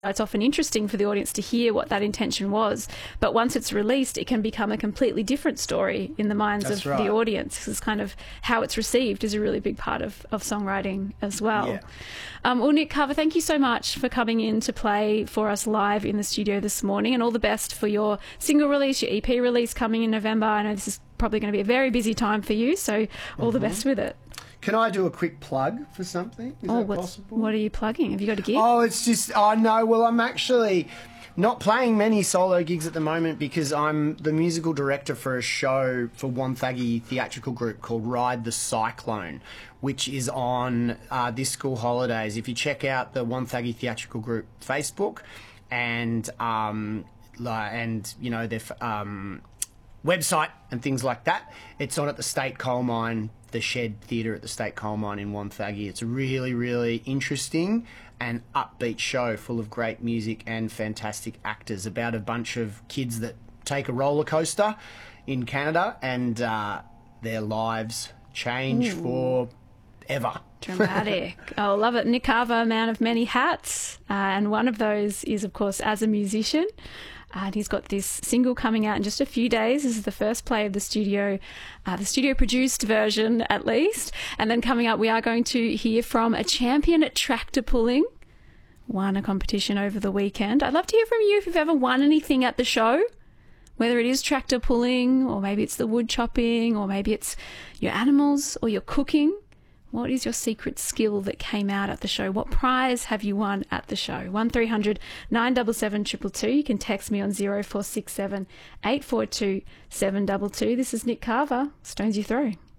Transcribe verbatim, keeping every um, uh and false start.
It's often interesting for the audience to hear what that intention was, but once it's released, it can become a completely different story in the minds That's of right. the audience. It's kind of how it's received is a really big part of, of songwriting as well. Yeah. Um, well, Nick Carver, thank you so much for coming in to play for us live in the studio this morning, and all the best for your single release, your E P release coming in November. I know this is probably going to be a very busy time for you, so all mm-hmm. the best with it. Can I do a quick plug for something? Is oh, that what's, possible? What are you plugging? Have you got a gig? Oh, it's just, oh no, well, I'm actually not playing many solo gigs at the moment because I'm the musical director for a show for Wonthaggi theatrical group called Ride the Cyclone, which is on uh, this school holidays. If you check out the Wonthaggi theatrical group Facebook and, um, and you know, their um, website and things like that, it's on at the State Coal Mine, the Shed Theatre at the State Coal Mine in Wonthaggi. It's a really, really interesting and upbeat show full of great music and fantastic actors about a bunch of kids that take a roller coaster in Canada and uh, their lives change Ooh. forever. Dramatic. Oh, love it. Nick Carver, a man of many hats, uh, and one of those is, of course, as a musician. And he's got this single coming out in just a few days. This is the first play of the studio, uh, the studio-produced version at least. And then coming up, we are going to hear from a champion at tractor pulling. Won a competition over the weekend. I'd love to hear from you if you've ever won anything at the show, whether it is tractor pulling or maybe it's the wood chopping or maybe it's your animals or your cooking. What is your secret skill that came out at the show? What prize have you won at the show? one three hundred nine seven seven two two two. You can text me on zero four six seven eight four two seven two two. This is Nick Carver. Stones You Through.